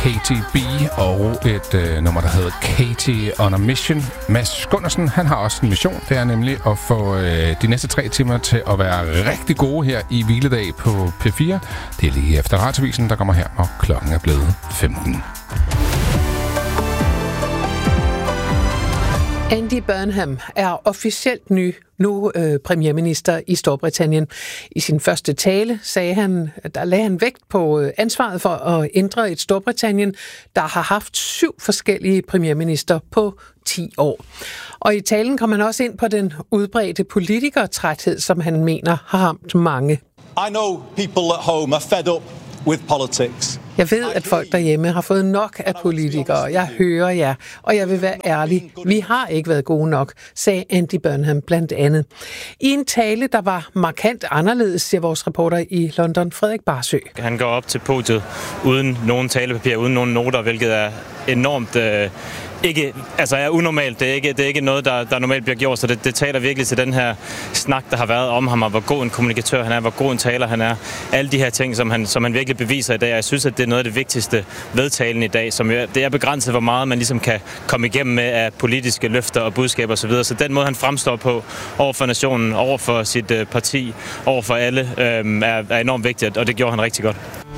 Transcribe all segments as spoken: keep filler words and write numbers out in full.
Katy B og et øh, nummer, der hedder Katy on a Mission. Mads Gundersen, han har også en mission. Det er nemlig at få øh, de næste tre timer til at være rigtig gode her i Hviledag på P fire. Det er lige efter Radioavisen, der kommer her, og klokken er blevet femten. Andy Burnham er officielt ny nu øh, premierminister i Storbritannien. I sin første tale sagde han, der lagde han vægt på øh, ansvaret for at ændre et Storbritannien, der har haft syv forskellige premierminister på ti år. Og i talen kom han også ind på den udbredte politikertræthed, som han mener har ramt mange. I know people at home are fed up with politics. Jeg ved, at folk derhjemme har fået nok af politikere. Jeg hører jer, og jeg vil være ærlig. Vi har ikke været gode nok, sagde Andy Burnham blandt andet. I en tale, der var markant anderledes, siger vores reporter i London, Frederik Barsø. Han går op til podiet uden nogen talepapir, uden nogen noter, hvilket er enormt øh, ikke, altså er unormalt. Det er ikke, det er ikke noget, der, der normalt bliver gjort, så det, det taler virkelig til den her snak, der har været om ham, og hvor god en kommunikatør han er, hvor god en taler han er. Alle de her ting, som han, som han virkelig beviser i dag, og jeg synes, at det er noget af det vigtigste ved talen i dag, som jo, det er begrænset, hvor meget man ligesom kan komme igennem med af politiske løfter og budskaber osv. Så, så den måde, han fremstår på over for nationen, over for sit øh, parti, over for alle, øh, er, er enormt vigtigt, og det gjorde han rigtig godt.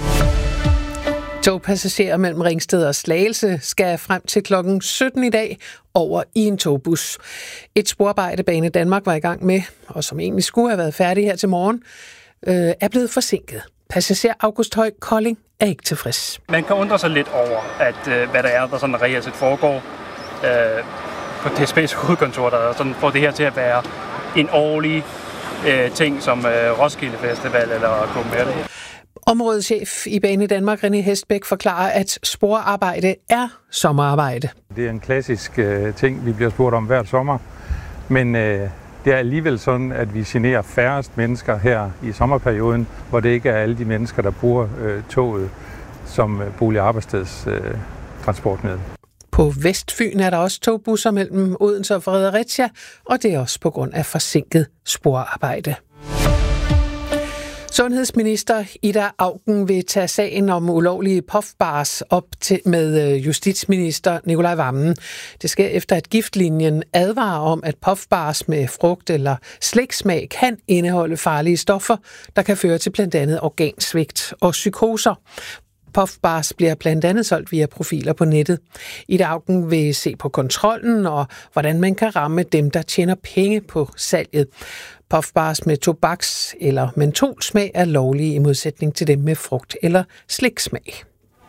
Togpassagerer mellem Ringsted og Slagelse skal frem til klokken sytten i dag over i en togbus. Et sporarbejde Bane Danmark var i gang med, og som egentlig skulle have været færdig her til morgen, øh, er blevet forsinket. Passager August Høj Kolding er ikke tilfreds. Man kan undre sig lidt over, at øh, hvad der er, der sådan reelt set foregår øh, på D S B's hovedkontor, der sådan får det her til at være en årlig øh, ting som øh, Roskilde Festival eller Copenhagen. Områdeschef i Bane Danmark, René Hestbæk, forklarer, at sporarbejde er sommerarbejde. Det er en klassisk øh, ting, vi bliver spurgt om hver sommer, men øh, det er alligevel sådan, at vi generer færrest mennesker her i sommerperioden, hvor det ikke er alle de mennesker, der bruger øh, toget som øh, bolig- og arbejdsteds øh, transportmiddel. På Vestfyn er der også togbusser mellem Odense og Fredericia, og det er også på grund af forsinket sporarbejde. Sundhedsminister Ida Auken vil tage sagen om ulovlige puffbars op til med justitsminister Nicolai Wammen. Det sker efter, at giftlinjen advarer om, at puffbars med frugt eller sliksmag kan indeholde farlige stoffer, der kan føre til blandt andet organsvigt og psykoser. Puffbars bliver blandt andet solgt via profiler på nettet. Ida Auken vil se på kontrollen og hvordan man kan ramme dem, der tjener penge på salget. Puffbars med tobaks- eller mentolsmag er lovlige i modsætning til dem med frugt- eller sliksmag.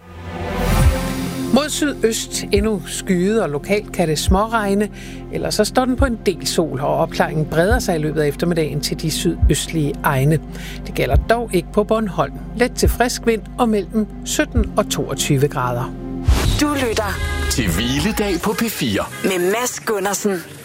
Mod sydøst endnu skyet, og lokalt kan det småregne, eller så står den på en del sol, og opklaringen breder sig i løbet af eftermiddagen til de sydøstlige egne. Det gælder dog ikke på Bornholm. Let til frisk vind og mellem sytten og toogtyve grader. Du lytter til Hviledag på P fire med Mads Gundersen.